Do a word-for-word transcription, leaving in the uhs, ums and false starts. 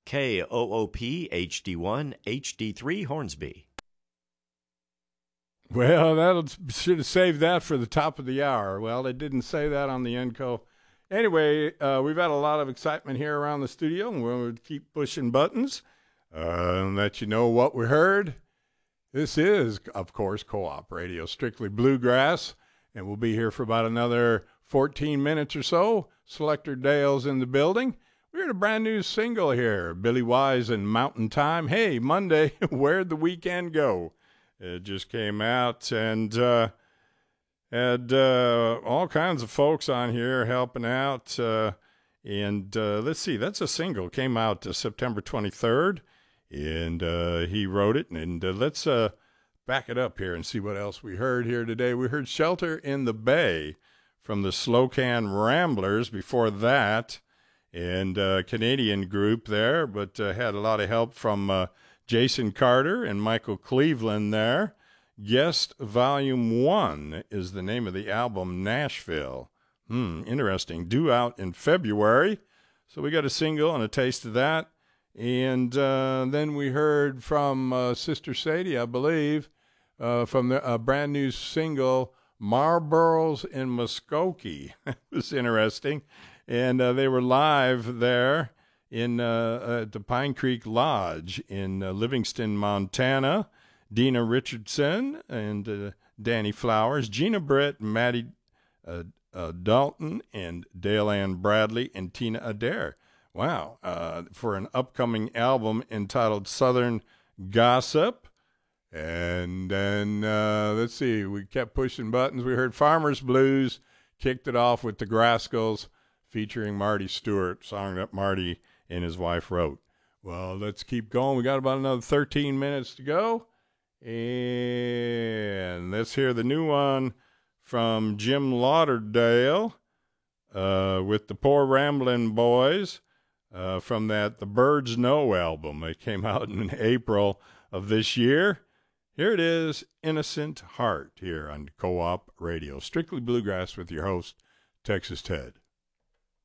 K O O P H D one H D three Hornsby. Well, that should have saved that for the top of the hour. Well, they didn't say that on the Enco. Anyway, uh, we've had a lot of excitement here around the studio, and we'll keep pushing buttons uh, and let you know what we heard. This is, of course, Co-op Radio, strictly bluegrass, and we'll be here for about another fourteen minutes or so. Selector Dale's in the building. We heard a brand new single here, Billy Wise and Mountain Time. Hey, Monday, where'd the weekend go? It just came out, and uh, had uh, all kinds of folks on here helping out. Uh, and uh, let's see, that's a single. Came out uh, September twenty-third, and uh, he wrote it. And uh, let's uh, back it up here and see what else we heard here today. We heard Shelter in the Bay from the Slocan Ramblers before that, and a uh, Canadian group there, but uh, had a lot of help from uh, Jason Carter and Michael Cleveland there. Guest Volume one is the name of the album, Nashville. Hmm, interesting. Due out in February. So we got a single and a taste of that. And uh, then we heard from uh, Sister Sadie, I believe, uh, from the uh, brand new single, Marlboros in Muskogee. It was interesting. And uh, they were live there in uh, at the Pine Creek Lodge in uh, Livingston, Montana. Dina Richardson and uh, Danny Flowers, Gina Britt, Maddie uh, uh, Dalton, and Dale Ann Bradley, and Tina Adair. Wow. Uh, for an upcoming album entitled Southern Gossip. And then, uh, let's see, we kept pushing buttons. We heard Farmer's Blues, kicked it off with the Grascals, featuring Marty Stewart, song that Marty and his wife wrote. Well, let's keep going. We got about another thirteen minutes to go. And let's hear the new one from Jim Lauderdale uh, with the Poor Ramblin' Boys uh, from that The Birds Know album. It came out in April of this year. Here it is, Innocent Heart, here on Co-op Radio. Strictly Bluegrass with your host, Texas Ted.